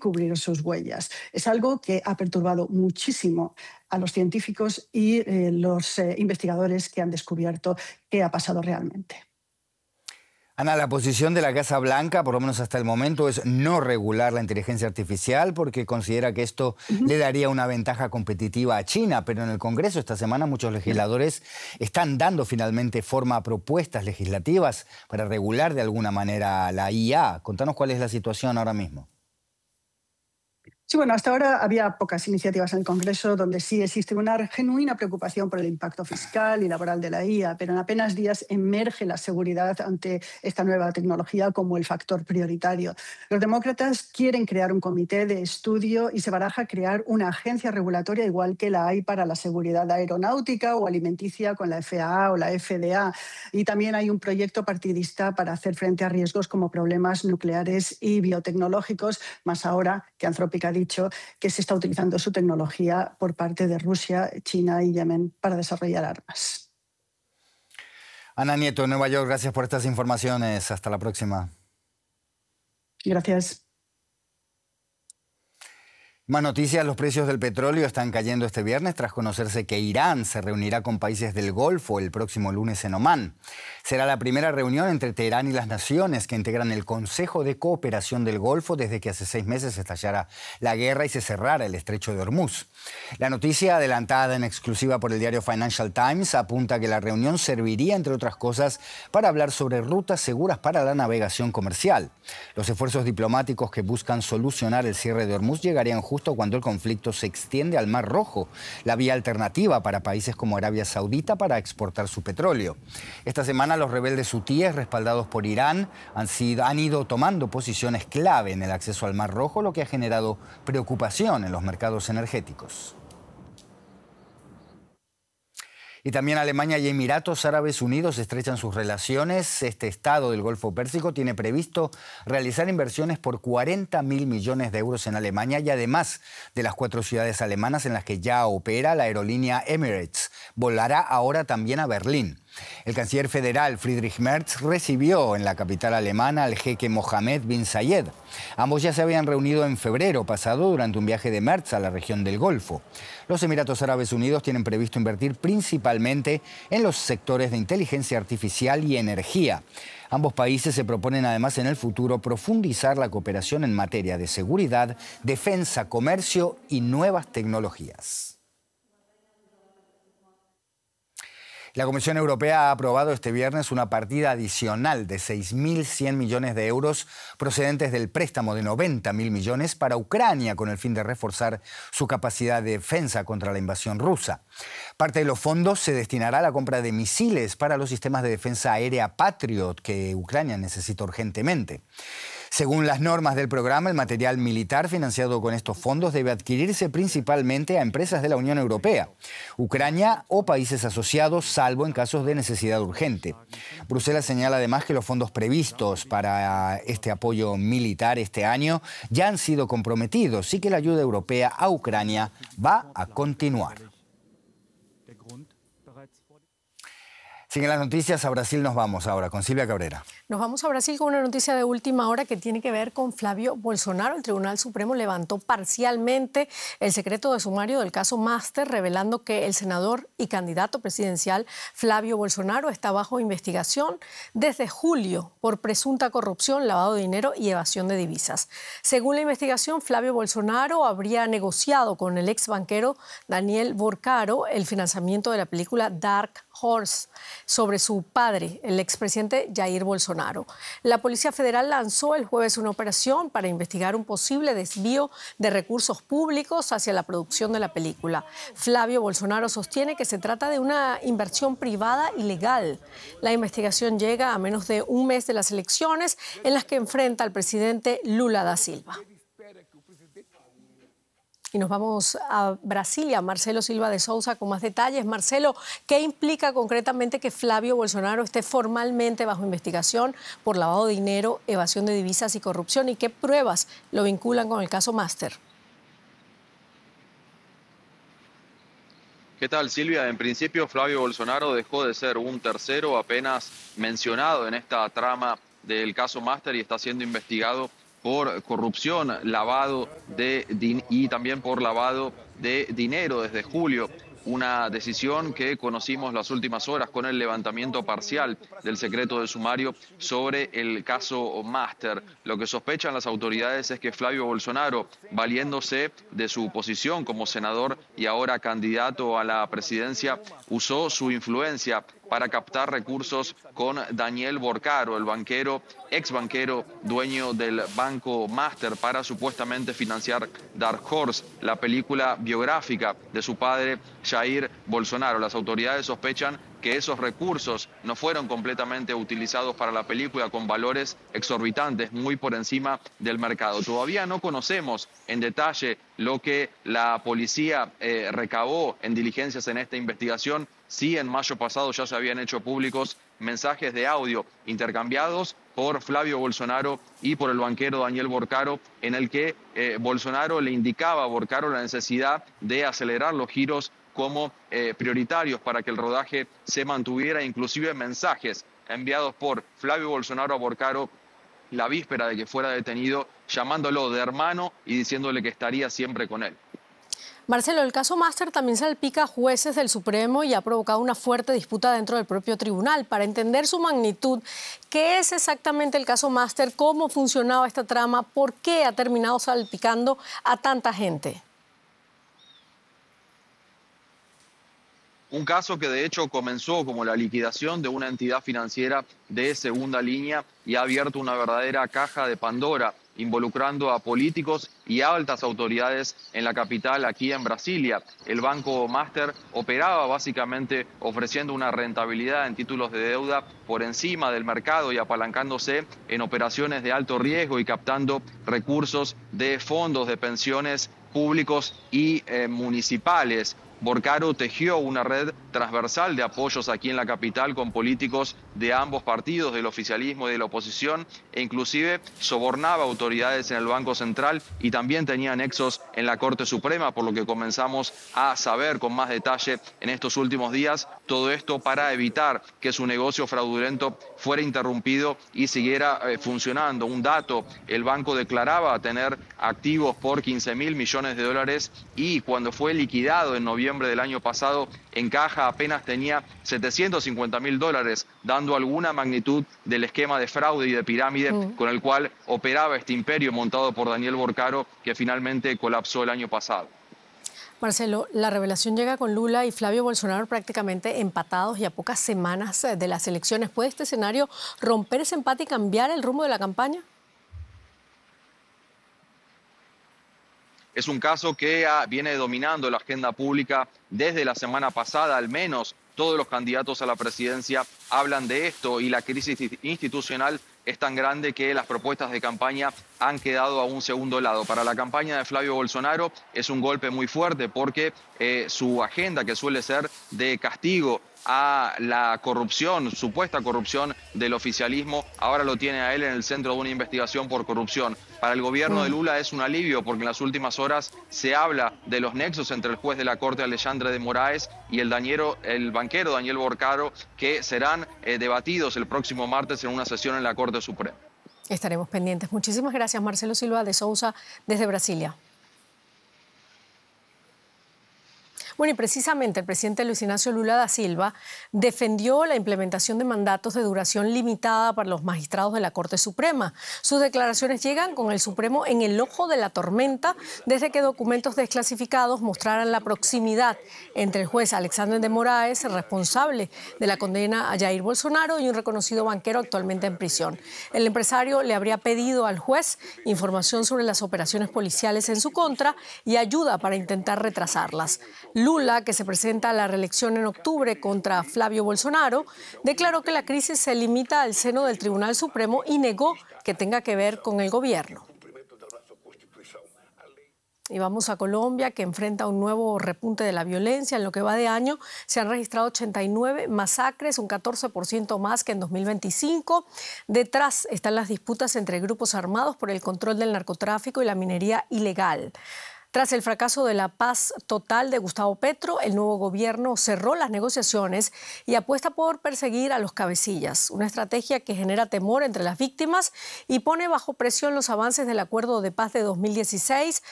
cubrir sus huellas. Es algo que ha perturbado muchísimo a los científicos y los investigadores que han descubierto qué ha pasado realmente. Ana, la posición de la Casa Blanca, por lo menos hasta el momento, es no regular la inteligencia artificial porque considera que esto le daría una ventaja competitiva a China. Pero en el Congreso esta semana muchos legisladores están dando finalmente forma a propuestas legislativas para regular de alguna manera la IA. Contanos cuál es la situación ahora mismo. Sí, bueno, hasta ahora había pocas iniciativas en el Congreso donde sí existe una genuina preocupación por el impacto fiscal y laboral de la IA, pero en apenas días emerge la seguridad ante esta nueva tecnología como el factor prioritario. Los demócratas quieren crear un comité de estudio y se baraja crear una agencia regulatoria igual que la hay para la seguridad aeronáutica o alimenticia con la FAA o la FDA. Y también hay un proyecto partidista para hacer frente a riesgos como problemas nucleares y biotecnológicos, más ahora que Anthropic ha dicho que se está utilizando su tecnología por parte de Rusia, China y Yemen para desarrollar armas. Ana Nieto, Nueva York, gracias por estas informaciones. Hasta la próxima. Gracias. Más noticias, los precios del petróleo están cayendo este viernes tras conocerse que Irán se reunirá con países del Golfo el próximo lunes en Omán. Será la primera reunión entre Teherán y las naciones que integran el Consejo de Cooperación del Golfo desde que hace 6 meses estallara la guerra y se cerrara el estrecho de Hormuz. La noticia, adelantada en exclusiva por el diario Financial Times, apunta que la reunión serviría, entre otras cosas, para hablar sobre rutas seguras para la navegación comercial. Los esfuerzos diplomáticos que buscan solucionar el cierre de Hormuz llegarían justo cuando el conflicto se extiende al Mar Rojo, la vía alternativa para países como Arabia Saudita para exportar su petróleo. Esta semana los rebeldes hutíes, respaldados por Irán, han ido tomando posiciones clave en el acceso al Mar Rojo, lo que ha generado preocupación en los mercados energéticos. Y también Alemania y Emiratos Árabes Unidos estrechan sus relaciones. Este estado del Golfo Pérsico tiene previsto realizar inversiones por 40.000 millones de euros en Alemania y además de las 4 ciudades alemanas en las que ya opera la aerolínea Emirates. Volará ahora también a Berlín. El canciller federal Friedrich Merz recibió en la capital alemana al jeque Mohammed bin Zayed. Ambos ya se habían reunido en febrero pasado durante un viaje de Merz a la región del Golfo. Los Emiratos Árabes Unidos tienen previsto invertir principalmente en los sectores de inteligencia artificial y energía. Ambos países se proponen además en el futuro profundizar la cooperación en materia de seguridad, defensa, comercio y nuevas tecnologías. La Comisión Europea ha aprobado este viernes una partida adicional de 6.100 millones de euros procedentes del préstamo de 90.000 millones para Ucrania con el fin de reforzar su capacidad de defensa contra la invasión rusa. Parte de los fondos se destinará a la compra de misiles para los sistemas de defensa aérea Patriot que Ucrania necesita urgentemente. Según las normas del programa, el material militar financiado con estos fondos debe adquirirse principalmente a empresas de la Unión Europea, Ucrania o países asociados, salvo en casos de necesidad urgente. Bruselas señala además que los fondos previstos para este apoyo militar este año ya han sido comprometidos y que la ayuda europea a Ucrania va a continuar. Siguen las noticias, a Brasil nos vamos ahora con Silvia Cabrera. Nos vamos a Brasil con una noticia de última hora que tiene que ver con Flavio Bolsonaro. El Tribunal Supremo levantó parcialmente el secreto de sumario del caso Master, revelando que el senador y candidato presidencial Flavio Bolsonaro está bajo investigación desde julio por presunta corrupción, lavado de dinero y evasión de divisas. Según la investigación, Flavio Bolsonaro habría negociado con el ex banquero Daniel Borcaro el financiamiento de la película Dark Horse sobre su padre, el expresidente Jair Bolsonaro. La Policía Federal lanzó el jueves una operación para investigar un posible desvío de recursos públicos hacia la producción de la película. Flavio Bolsonaro sostiene que se trata de una inversión privada ilegal. La investigación llega a menos de un mes de las elecciones en las que enfrenta al presidente Lula da Silva. Y nos vamos a Brasilia. Marcelo Silva de Souza con más detalles. Marcelo, ¿qué implica concretamente que Flavio Bolsonaro esté formalmente bajo investigación por lavado de dinero, evasión de divisas y corrupción? ¿Y qué pruebas lo vinculan con el caso Master? ¿Qué tal, Silvia? En principio, Flavio Bolsonaro dejó de ser un tercero apenas mencionado en esta trama del caso Master y está siendo investigado por corrupción, y también por lavado de dinero desde julio. Una decisión que conocimos las últimas horas con el levantamiento parcial del secreto de sumario sobre el caso Master. Lo que sospechan las autoridades es que Flavio Bolsonaro, valiéndose de su posición como senador y ahora candidato a la presidencia, usó su influencia para captar recursos con Daniel Borcaro, el ex banquero dueño del banco Master, para supuestamente financiar Dark Horse, la película biográfica de su padre Jair Bolsonaro. Las autoridades sospechan que esos recursos no fueron completamente utilizados para la película, con valores exorbitantes, muy por encima del mercado. Todavía no conocemos en detalle lo que la policía recabó en diligencias en esta investigación. Sí, en mayo pasado ya se habían hecho públicos mensajes de audio intercambiados por Flavio Bolsonaro y por el banquero Daniel Borcaro, en el que Bolsonaro le indicaba a Borcaro la necesidad de acelerar los giros como prioritarios para que el rodaje se mantuviera, inclusive mensajes enviados por Flavio Bolsonaro a Borcaro la víspera de que fuera detenido, llamándolo de hermano y diciéndole que estaría siempre con él. Marcelo, el caso Master también salpica a jueces del Supremo y ha provocado una fuerte disputa dentro del propio tribunal. Para entender su magnitud, ¿qué es exactamente el caso Master? ¿Cómo funcionaba esta trama? ¿Por qué ha terminado salpicando a tanta gente? Un caso que de hecho comenzó como la liquidación de una entidad financiera de segunda línea y ha abierto una verdadera caja de Pandora, involucrando a políticos y altas autoridades en la capital, aquí en Brasilia. El Banco Master operaba básicamente ofreciendo una rentabilidad en títulos de deuda por encima del mercado y apalancándose en operaciones de alto riesgo y captando recursos de fondos de pensiones públicos y municipales. Borcaro tejió una red transversal de apoyos aquí en la capital con políticos de ambos partidos, del oficialismo y de la oposición, e inclusive sobornaba autoridades en el Banco Central y también tenía nexos en la Corte Suprema, por lo que comenzamos a saber con más detalle en estos últimos días. Todo esto para evitar que su negocio fraudulento fuera interrumpido y siguiera funcionando. Un dato: el banco declaraba tener activos por 15.000 millones de dólares y cuando fue liquidado en noviembre del año pasado, en caja apenas tenía 750.000 dólares, dando alguna magnitud del esquema de fraude y de pirámide con el cual operaba este imperio montado por Daniel Borcaro, que finalmente colapsó el año pasado. Marcelo, la revelación llega con Lula y Flavio Bolsonaro prácticamente empatados y a pocas semanas de las elecciones. ¿Puede este escenario romper ese empate y cambiar el rumbo de la campaña? Es un caso que viene dominando la agenda pública desde la semana pasada, al menos. Todos los candidatos a la presidencia hablan de esto y la crisis institucional es tan grande que las propuestas de campaña han quedado a un segundo lado. Para la campaña de Flavio Bolsonaro es un golpe muy fuerte porque su agenda, que suele ser de castigo a la corrupción, supuesta corrupción del oficialismo, ahora lo tiene a él en el centro de una investigación por corrupción. Para el gobierno de Lula es un alivio porque en las últimas horas se habla de los nexos entre el juez de la Corte Alexandre de Moraes y el banquero Daniel Borcaro, que serán debatidos el próximo martes en una sesión en la Corte Suprema. Estaremos pendientes. Muchísimas gracias, Marcelo Silva de Sousa, desde Brasilia. Bueno, y precisamente el presidente Luis Ignacio Lula da Silva defendió la implementación de mandatos de duración limitada para los magistrados de la Corte Suprema. Sus declaraciones llegan con el Supremo en el ojo de la tormenta desde que documentos desclasificados mostraran la proximidad entre el juez Alexandre de Moraes, responsable de la condena a Jair Bolsonaro, y un reconocido banquero actualmente en prisión. El empresario le habría pedido al juez información sobre las operaciones policiales en su contra y ayuda para intentar retrasarlas. Lula, que se presenta a la reelección en octubre contra Flavio Bolsonaro, declaró que la crisis se limita al seno del Tribunal Supremo y negó que tenga que ver con el gobierno. Y vamos a Colombia, que enfrenta un nuevo repunte de la violencia. En lo que va de año se han registrado 89 masacres, un 14% más que en 2025. Detrás están las disputas entre grupos armados por el control del narcotráfico y la minería ilegal. Tras el fracaso de la paz total de Gustavo Petro, el nuevo gobierno cerró las negociaciones y apuesta por perseguir a los cabecillas, una estrategia que genera temor entre las víctimas y pone bajo presión los avances del acuerdo de paz de 2016